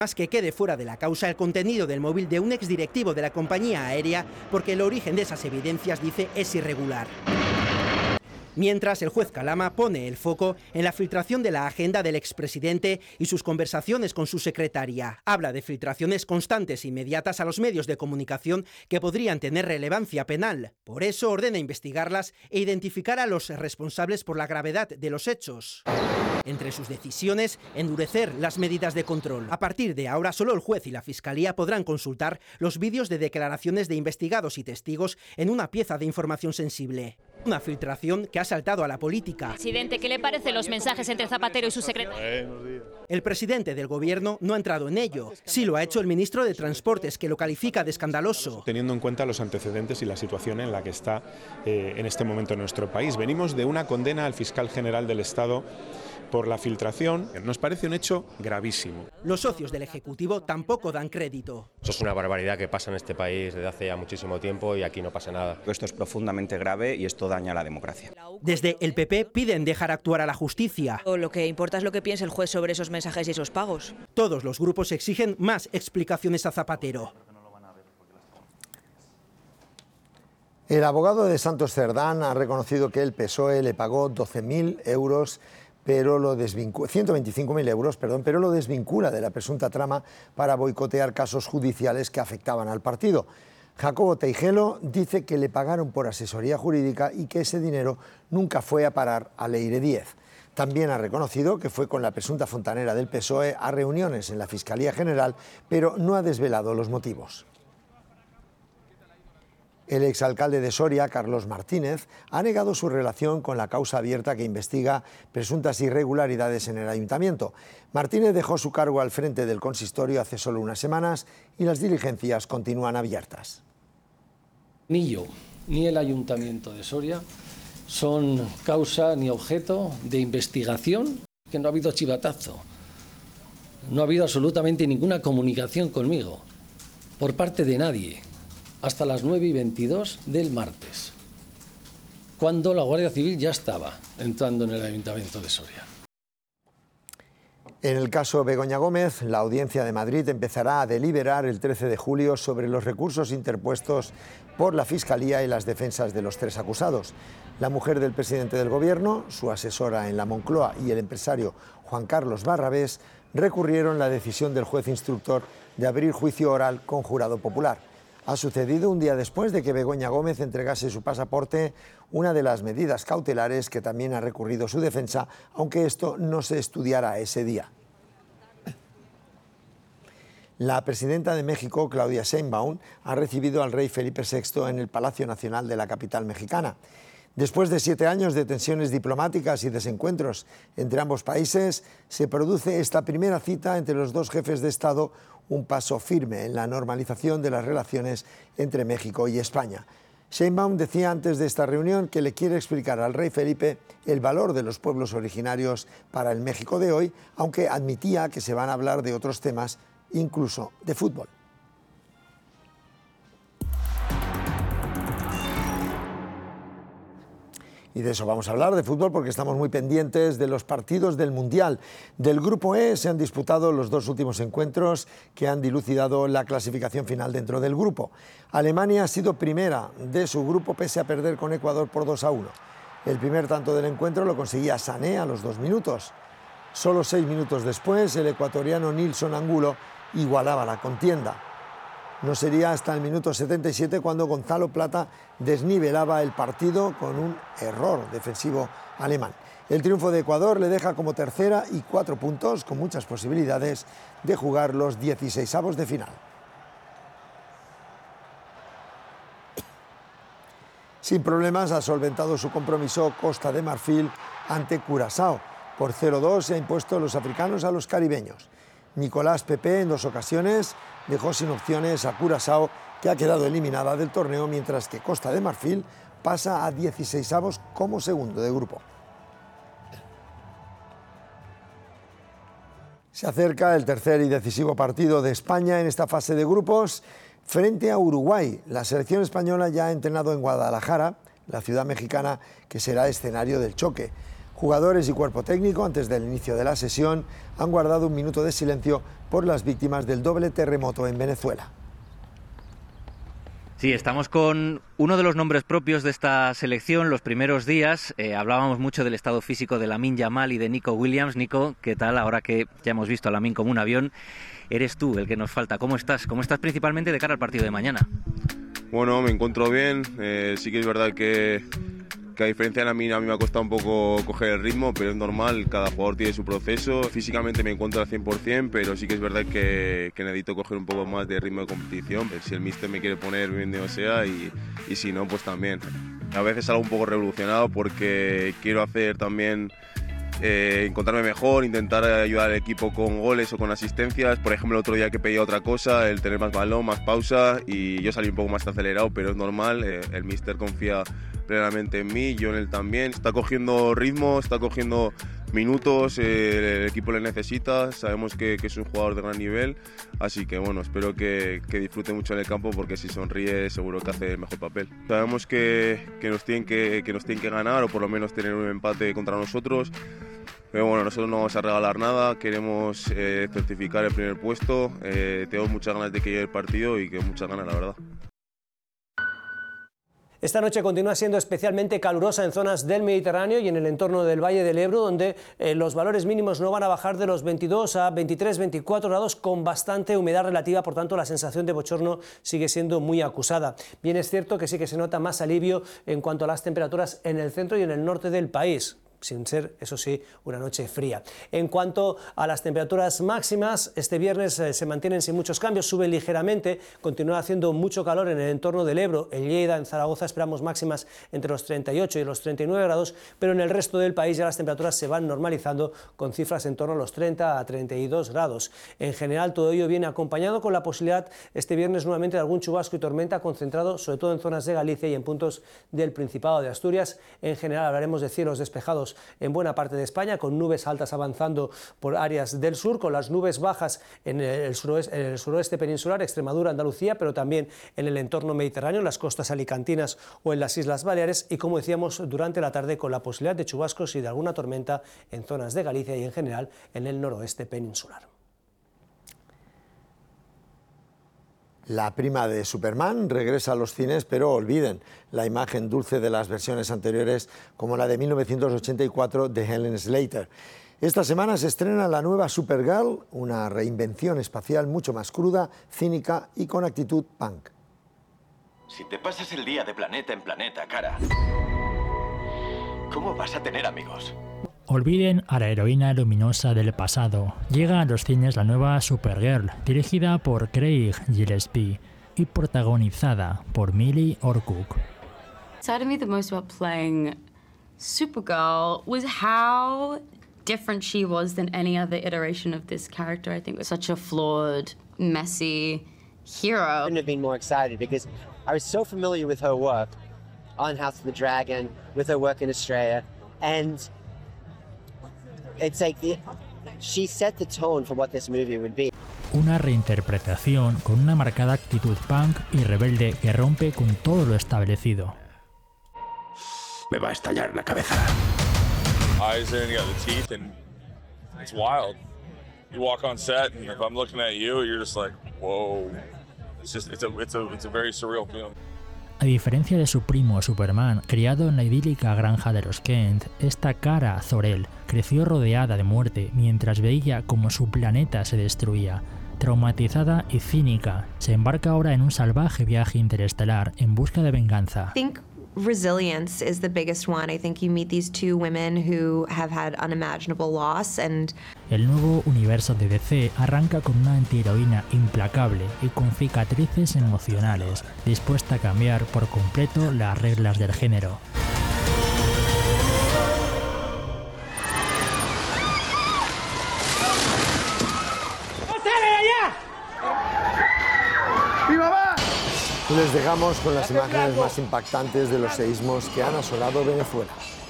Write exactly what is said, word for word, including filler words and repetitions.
Más que quede fuera de la causa el contenido del móvil de un exdirectivo de la compañía aérea, porque el origen de esas evidencias, dice, es irregular. Mientras, el juez Calama pone el foco en la filtración de la agenda del expresidente y sus conversaciones con su secretaria. Habla de filtraciones constantes e inmediatas a los medios de comunicación que podrían tener relevancia penal. Por eso ordena investigarlas e identificar a los responsables por la gravedad de los hechos. Entre sus decisiones, endurecer las medidas de control. A partir de ahora, solo el juez y la Fiscalía podrán consultar los vídeos de declaraciones de investigados y testigos en una pieza de información sensible. Una filtración que ha saltado a la política. Presidente, ¿qué le parecen los mensajes entre Zapatero y su secretario? El presidente del gobierno no ha entrado en ello. Sí lo ha hecho el ministro de Transportes, que lo califica de escandaloso. Teniendo en cuenta los antecedentes y la situación en la que está eh, en este momento nuestro país. Venimos de una condena al fiscal general del Estado por la filtración. Nos parece un hecho gravísimo. Los socios del Ejecutivo tampoco dan crédito. Eso es una barbaridad que pasa en este país desde hace ya muchísimo tiempo y aquí no pasa nada. Esto es profundamente grave y esto daña la democracia. Desde el P P piden dejar actuar a la justicia. Lo que importa es lo que piense el juez sobre esos mensajes y esos pagos. Todos los grupos exigen más explicaciones a Zapatero. El abogado de Santos Cerdán ha reconocido que el P S O E le pagó doce mil euros pero lo desvincula, ciento veinticinco mil euros, perdón, pero lo desvincula de la presunta trama para boicotear casos judiciales que afectaban al partido. Jacobo Teijelo dice que le pagaron por asesoría jurídica y que ese dinero nunca fue a parar a Leire Díez. También ha reconocido que fue con la presunta fontanera del P S O E a reuniones en la Fiscalía General, pero no ha desvelado los motivos. El exalcalde de Soria, Carlos Martínez, ha negado su relación con la causa abierta que investiga presuntas irregularidades en el ayuntamiento. Martínez dejó su cargo al frente del consistorio hace solo unas semanas y las diligencias continúan abiertas. Ni yo, ni el ayuntamiento de Soria son causa ni objeto de investigación, que no ha habido chivatazo. No ha habido absolutamente ninguna comunicación conmigo, por parte de nadie, hasta las nueve y veintidós del martes, cuando la Guardia Civil ya estaba entrando en el Ayuntamiento de Soria. En el caso Begoña Gómez, la Audiencia de Madrid empezará a deliberar el trece de julio sobre los recursos interpuestos por la Fiscalía y las defensas de los tres acusados. La mujer del presidente del Gobierno, su asesora en la Moncloa y el empresario Juan Carlos Barrabés recurrieron la decisión del juez instructor de abrir juicio oral con jurado popular. Ha sucedido un día después de que Begoña Gómez entregase su pasaporte, una de las medidas cautelares que también ha recurrido su defensa, aunque esto no se estudiara ese día. La presidenta de México, Claudia Sheinbaum, ha recibido al rey Felipe sexto en el Palacio Nacional de la capital mexicana. Después de siete años de tensiones diplomáticas y desencuentros entre ambos países, se produce esta primera cita entre los dos jefes de Estado, un paso firme en la normalización de las relaciones entre México y España. Sheinbaum decía antes de esta reunión que le quiere explicar al rey Felipe el valor de los pueblos originarios para el México de hoy, aunque admitía que se van a hablar de otros temas, incluso de fútbol. Y de eso vamos a hablar, de fútbol, porque estamos muy pendientes de los partidos del Mundial. Del Grupo E se han disputado los dos últimos encuentros que han dilucidado la clasificación final dentro del grupo. Alemania ha sido primera de su grupo pese a perder con Ecuador por dos a uno. El primer tanto del encuentro lo conseguía Sané a los dos minutos. Solo seis minutos después, el ecuatoriano Nilson Angulo igualaba la contienda. No sería hasta el minuto setenta y siete cuando Gonzalo Plata desnivelaba el partido con un error defensivo alemán. El triunfo de Ecuador le deja como tercera y cuatro puntos, con muchas posibilidades de jugar los dieciseisavos de final. Sin problemas ha solventado su compromiso Costa de Marfil ante Curazao. Por cero dos se ha impuesto los africanos a los caribeños. Nicolás Pepe en dos ocasiones dejó sin opciones a Curazao, que ha quedado eliminada del torneo, mientras que Costa de Marfil pasa a dieciseisavos como segundo de grupo. Se acerca el tercer y decisivo partido de España en esta fase de grupos frente a Uruguay. La selección española ya ha entrenado en Guadalajara, la ciudad mexicana que será escenario del choque. Jugadores y cuerpo técnico, antes del inicio de la sesión, han guardado un minuto de silencio por las víctimas del doble terremoto en Venezuela. Sí, estamos con uno de los nombres propios de esta selección. Los primeros días eh, hablábamos mucho del estado físico de Lamine Yamal y de Nico Williams. Nico, ¿qué tal? Ahora que ya hemos visto a Lamine como un avión, eres tú el que nos falta. ¿Cómo estás? ¿Cómo estás principalmente de cara al partido de mañana? Bueno, me encuentro bien. Eh, sí que es verdad que, que a diferencia de Lamine, a mí me ha costado un poco coger el ritmo, pero es normal, cada jugador tiene su proceso. Físicamente me encuentro al cien por cien, pero sí que es verdad que, que necesito coger un poco más de ritmo de competición. Si el míster me quiere poner, bienvenido sea, y, y si no, pues también. A veces salgo un poco revolucionado porque quiero hacer también... Eh, encontrarme mejor, intentar ayudar al equipo con goles o con asistencias. Por ejemplo, el otro día que pedía otra cosa, el tener más balón, más pausa, y yo salí un poco más acelerado, pero es normal. Eh, el míster confía plenamente en mí, yo en él también. Está cogiendo ritmo, está cogiendo minutos, eh, el equipo le necesita, sabemos que, que es un jugador de gran nivel, así que bueno, espero que, que disfrute mucho en el campo, porque si sonríe seguro que hace el mejor papel. Sabemos que, que, nos tienen que, que nos tienen que ganar, o por lo menos tener un empate contra nosotros. Pero bueno, nosotros no vamos a regalar nada, queremos eh, certificar el primer puesto, eh, tengo muchas ganas de que llegue el partido y que muchas ganas, la verdad. Esta noche continúa siendo especialmente calurosa en zonas del Mediterráneo y en el entorno del Valle del Ebro, donde eh, los valores mínimos no van a bajar de los veintidós a veintitrés, veinticuatro grados, con bastante humedad relativa. Por tanto, la sensación de bochorno sigue siendo muy acusada. Bien, es cierto que sí que se nota más alivio en cuanto a las temperaturas en el centro y en el norte del país, sin ser, eso sí, una noche fría. En cuanto a las temperaturas máximas, este viernes eh, se mantienen sin muchos cambios, suben ligeramente, continúa haciendo mucho calor en el entorno del Ebro. En Lleida, en Zaragoza, esperamos máximas entre los treinta y ocho y los treinta y nueve grados, pero en el resto del país ya las temperaturas se van normalizando con cifras en torno a los treinta a treinta y dos grados. En general, todo ello viene acompañado con la posibilidad este viernes nuevamente de algún chubasco y tormenta concentrado sobre todo en zonas de Galicia y en puntos del Principado de Asturias. En general hablaremos de cielos despejados en buena parte de España, con nubes altas avanzando por áreas del sur, con las nubes bajas en el suroeste, en el suroeste peninsular, Extremadura, Andalucía, pero también en el entorno mediterráneo, en las costas alicantinas o en las Islas Baleares, y como decíamos, durante la tarde con la posibilidad de chubascos y de alguna tormenta en zonas de Galicia y en general en el noroeste peninsular. La prima de Superman regresa a los cines, pero olviden la imagen dulce de las versiones anteriores, como la de mil novecientos ochenta y cuatro de Helen Slater. Esta semana se estrena la nueva Supergirl, una reinvención espacial mucho más cruda, cínica y con actitud punk. Si te pasas el día de planeta en planeta, cara, ¿cómo vas a tener amigos? Olviden a la heroína luminosa del pasado. Llega a los cines la nueva Supergirl, dirigida por Craig Gillespie y protagonizada por Millie Orcock. Excited me the most about playing Supergirl was how different she was than any other iteration of this character. I think it was such a flawed, messy hero. I couldn't have been more excited because I was so familiar with her work on House of the Dragon, with her work in Australia, and it's like the, she set the tone for what this movie would be. Una reinterpretación con una marcada actitud punk y rebelde que rompe con todo lo establecido. Me va a estallar la cabeza. Eyes in, you got the teeth, and it's wild. You walk on set, and if I'm looking at you, you're just like, whoa. It's just, it's a, it's a, it's a very surreal feeling. A diferencia de su primo Superman, criado en la idílica granja de los Kent, esta Kara Zor-El creció rodeada de muerte mientras veía cómo su planeta se destruía. Traumatizada y cínica, se embarca ahora en un salvaje viaje interestelar en busca de venganza. I think resilience is the biggest one. I think you meet these two women who have had unimaginable loss and El nuevo universo de D C arranca con una antiheroína implacable y con cicatrices emocionales, dispuesta a cambiar por completo las reglas del género. Les dejamos con las imágenes más impactantes de los seísmos que han asolado Venezuela.